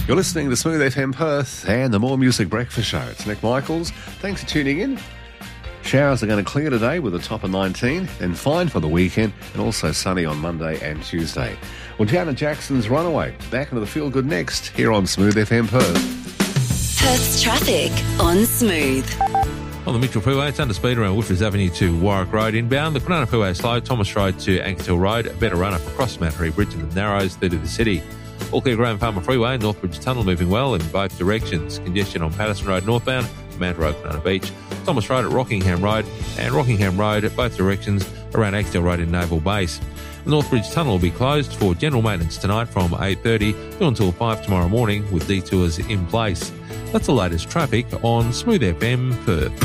You're listening to Smooth FM Perth and the More Music Breakfast Show. It's Nick Michaels. Thanks for tuning in. Showers are going to clear today with a top of 19, then fine for the weekend, and also sunny on Monday and Tuesday. Well, Janet Jackson's Runaway, back into the Feel Good next, here on Smooth FM Perth. Perth's traffic on Smooth. On the Mitchell Freeway, it's under speed around Woodford Avenue to Warwick Road inbound. The Kwinana Freeway slow, Thomas Road to Ankertil Road. A better run-up across the Mount Harry Bridge and the Narrows through to the city. All clear Graham Farmer Freeway, Northbridge Tunnel moving well in both directions. Congestion on Patterson Road northbound, Mount Road, Kwinana Beach. Thomas Road at Rockingham Road and Rockingham Road at both directions around Axdale Road in Naval Base. The Northbridge Tunnel will be closed for general maintenance tonight from 8:30 until 5 tomorrow morning with detours in place. That's the latest traffic on Smooth FM Perth.